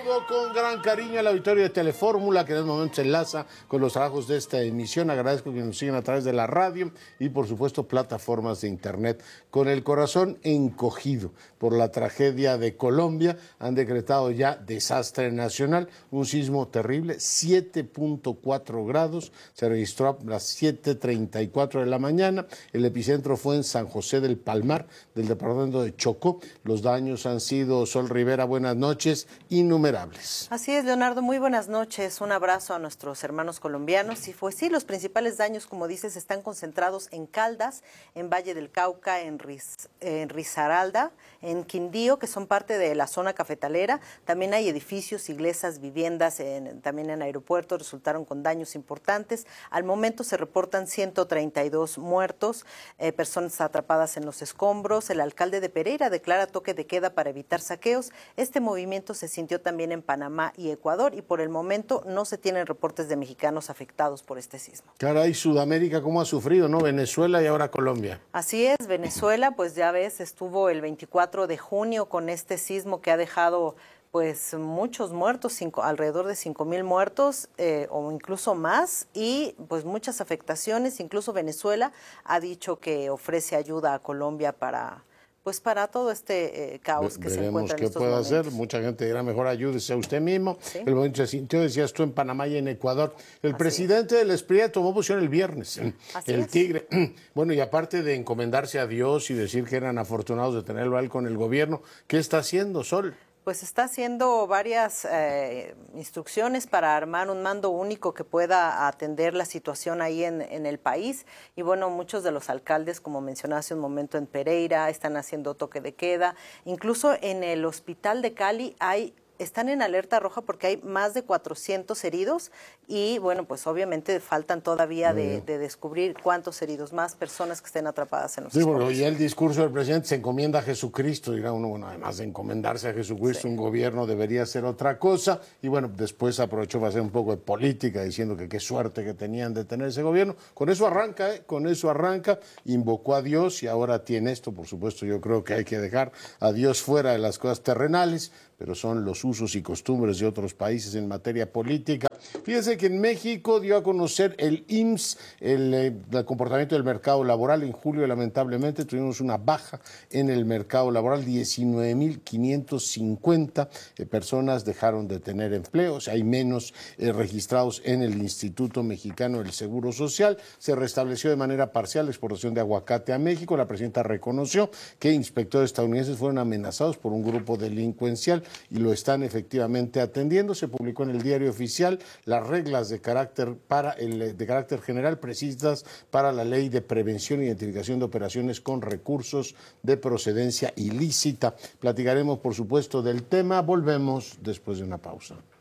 Saludo con gran cariño al auditorio de Telefórmula, que en este momento se enlaza con los trabajos de esta emisión. Agradezco que nos sigan a través de la radio y, por supuesto, plataformas de internet. Con el corazón encogido por la tragedia de Colombia, han decretado ya desastre nacional, un sismo terrible, 7.4 grados, se registró a las 7:34 de la mañana. El epicentro fue en San José del Palmar, del departamento de Chocó. Los daños han sido, Sol Rivera, buenas noches, innumerables. Así es, Leonardo, muy buenas noches. Un abrazo a nuestros hermanos colombianos. Y pues sí, los principales daños, como dices, están concentrados en Caldas, en Valle del Cauca, en Risaralda, en Quindío, que son parte de la zona cafetalera. También hay edificios, iglesias, viviendas, también en aeropuertos resultaron con daños importantes. Al momento se reportan 132 muertos, personas atrapadas en los escombros. El alcalde de Pereira declara toque de queda para evitar saqueos. Este movimiento se sintió también en Panamá y Ecuador y por el momento no se tienen reportes de mexicanos afectados por este sismo. Caray, Sudamérica, ¿cómo ha sufrido, no? Venezuela y ahora Colombia. Así es, Venezuela, pues ya ves, estuvo el 24 de junio con este sismo que ha dejado pues muchos muertos, alrededor de 5,000 muertos o incluso más, y pues muchas afectaciones. Incluso Venezuela ha dicho que ofrece ayuda a Colombia para todo este caos que se encuentra en estos momentos. Veremos qué puede hacer. Mucha gente dirá, mejor ayúdese a usted mismo. ¿Sí? El momento se sintió, decías tú, en Panamá y en Ecuador. El presidente del Espriella tomó posición el viernes, el Tigre. Bueno, y aparte de encomendarse a Dios y decir que eran afortunados de tenerlo a él con el gobierno, ¿qué está haciendo, Sol? Pues está haciendo varias instrucciones para armar un mando único que pueda atender la situación ahí en el país. Y bueno, muchos de los alcaldes, como mencionaba hace un momento en Pereira, están haciendo toque de queda. Incluso en el hospital de Cali están en alerta roja porque hay más de 400 heridos y bueno, pues obviamente faltan todavía de descubrir cuántos heridos, más personas que estén atrapadas en los escombros. Bueno, y el discurso del presidente se encomienda a Jesucristo, dirá uno, bueno, además de encomendarse a Jesucristo, un gobierno debería hacer otra cosa, y bueno, después aprovechó para hacer un poco de política, diciendo que qué suerte que tenían de tener ese gobierno. Con eso arranca, invocó a Dios y ahora tiene esto. Por supuesto, yo creo que hay que dejar a Dios fuera de las cosas terrenales, pero son los usos y costumbres de otros países en materia política. Fíjense que en México dio a conocer el IMSS el comportamiento del mercado laboral. En julio, lamentablemente, tuvimos una baja en el mercado laboral. 19,550 personas dejaron de tener empleo. O sea, hay menos registrados en el Instituto Mexicano del Seguro Social. Se restableció de manera parcial la exportación de aguacate a México. La presidenta reconoció que inspectores estadounidenses fueron amenazados por un grupo delincuencial y lo están efectivamente atendiendo. Se publicó en el Diario Oficial las reglas de carácter general precisas para la Ley de Prevención e Identificación de Operaciones con Recursos de Procedencia Ilícita. Platicaremos, por supuesto, del tema. Volvemos después de una pausa.